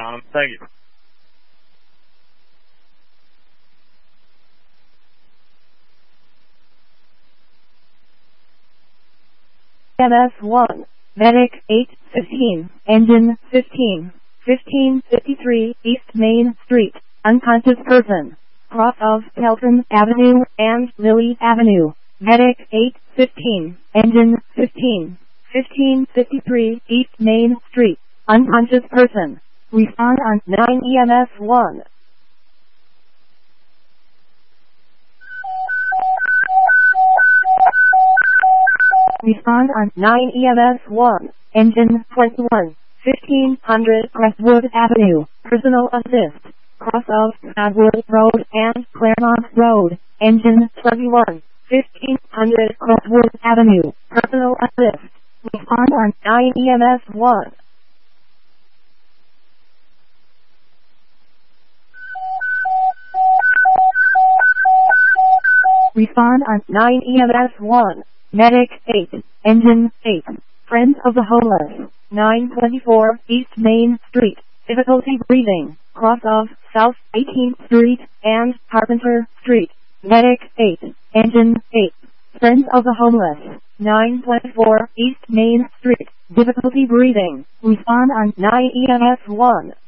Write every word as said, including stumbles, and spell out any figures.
Um, thank you. M S one, Medic eight fifteen, Engine fifteen, fifteen fifty-three East Main Street, unconscious person, cross of Pelton Avenue and Lily Avenue. Medic eight fifteen, Engine fifteen, fifteen fifty-three East Main Street, unconscious person. Respond on nine E M S one. Respond on nine E M S one, Engine twenty-one, fifteen hundred Crestwood Avenue, personal assist, cross of Sadwood Road and Claremont Road, Engine twenty-one, fifteen hundred Crestwood Avenue, personal assist. Respond on nine E M S one. Respond on nine E M S one. Medic eight, Engine eight, Friends of the Homeless, nine twenty-four East Main Street, difficulty breathing, cross of South eighteenth Street and Carpenter Street. Medic eight, Engine eight, Friends of the Homeless, nine twenty-four East Main Street, difficulty breathing. Respond on nine E M S one.